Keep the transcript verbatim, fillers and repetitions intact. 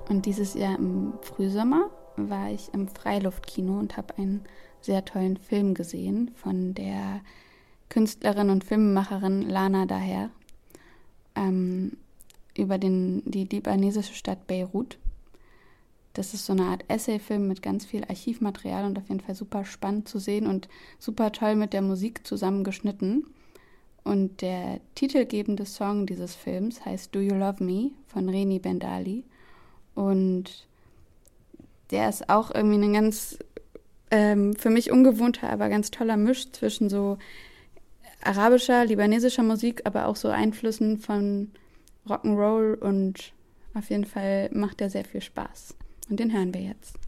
Und dieses Jahr im Frühsommer war ich im Freiluftkino und habe einen sehr tollen Film gesehen von der Künstlerin und Filmemacherin Lana Daher ähm, über den, die libanesische Stadt Beirut. Das ist so eine Art Essayfilm mit ganz viel Archivmaterial und auf jeden Fall super spannend zu sehen und super toll mit der Musik zusammengeschnitten. Und der titelgebende Song dieses Films heißt Do You Love Me von Reni Bendali. Und der ist auch irgendwie ein ganz, ähm, für mich ungewohnter, aber ganz toller Misch zwischen so arabischer, libanesischer Musik, aber auch so Einflüssen von Rock'n'Roll, und auf jeden Fall macht der sehr viel Spaß. Und den hören wir jetzt.